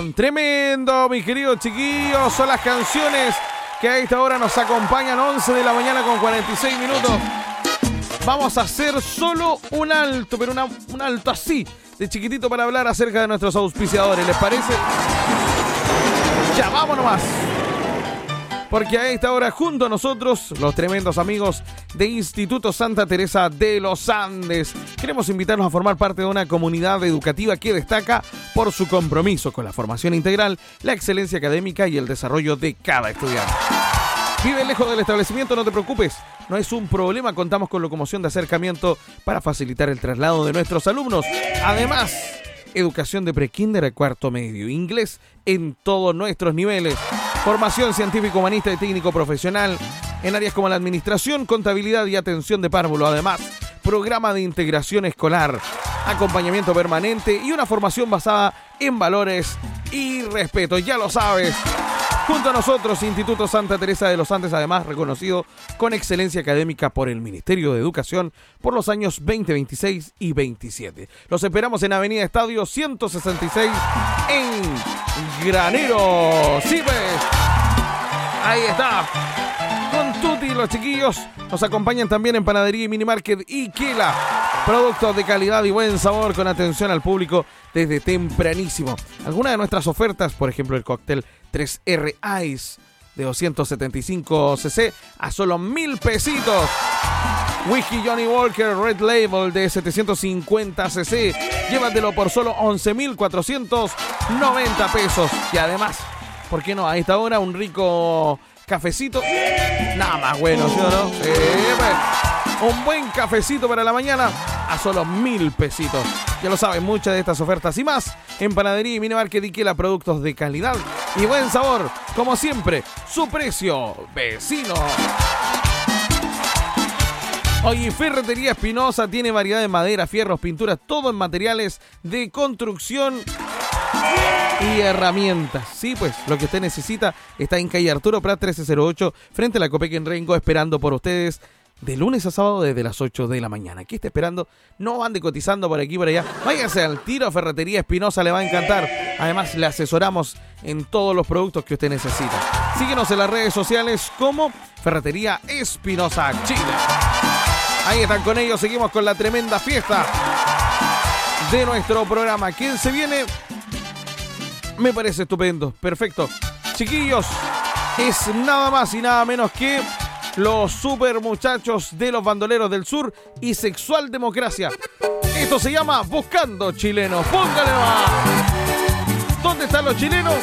Tremendo, mis queridos chiquillos. Son las canciones que a esta hora nos acompañan. 11 de la mañana con 46 minutos. Vamos a hacer solo un alto, pero un alto así, de chiquitito, para hablar acerca de nuestros auspiciadores. ¿Les parece? Ya, vámonos más. Porque a esta hora, junto a nosotros, los tremendos amigos de Instituto Santa Teresa de los Andes, queremos invitarnos a formar parte de una comunidad educativa que destaca por su compromiso con la formación integral, la excelencia académica y el desarrollo de cada estudiante. Vive lejos del establecimiento, no te preocupes, no es un problema, contamos con locomoción de acercamiento para facilitar el traslado de nuestros alumnos. Además, educación de prekinder a cuarto medio, inglés en todos nuestros niveles, formación científico, humanista y técnico profesional en áreas como la administración, contabilidad y atención de párvulo. Además, programa de integración escolar, acompañamiento permanente y una formación basada en valores y respeto. Ya lo sabes. Junto a nosotros, Instituto Santa Teresa de los Andes, además reconocido con excelencia académica por el Ministerio de Educación por los años 2026 y 27. Los esperamos en Avenida Estadio 166 en Granero. Sí, pues. Ahí está. Con Tuti, los chiquillos. Nos acompañan también en Panadería y Minimarket Iquela. Productos de calidad y buen sabor con atención al público desde tempranísimo. Algunas de nuestras ofertas, por ejemplo, el cóctel 3R Ice de 275 cc a solo 1,000 pesitos. Whisky Johnny Walker Red Label de 750 cc. Llévatelo por solo 11,490 pesos. Y además, ¿por qué no? A esta hora un rico cafecito. Nada más bueno, ¿sí o no? Un buen cafecito para la mañana a solo 1,000 pesitos. Ya lo saben, muchas de estas ofertas y más en Panadería y Minimarket Iquela, productos de calidad y buen sabor. Como siempre, su precio vecino. Oye, Ferretería Espinosa tiene variedad de madera, fierros, pinturas, todo en materiales de construcción y herramientas. Sí, pues, lo que usted necesita está en calle Arturo Prat 1308, frente a la Copec en Rengo, esperando por ustedes de lunes a sábado desde las 8 de la mañana. Aquí está esperando, no ande cotizando por aquí y por allá. Váyase al tiro, Ferretería Espinosa, le va a encantar. Además, le asesoramos en todos los productos que usted necesita. Síguenos en las redes sociales como Ferretería Espinosa Chile. Ahí están con ellos, seguimos con la tremenda fiesta de nuestro programa. ¿Quién se viene? Me parece estupendo, perfecto. Chiquillos, es nada más y nada menos que los super muchachos de los Bandoleros del Sur y Sexual Democracia. Esto se llama Buscando Chilenos. Póngale más. ¿Dónde están los chilenos?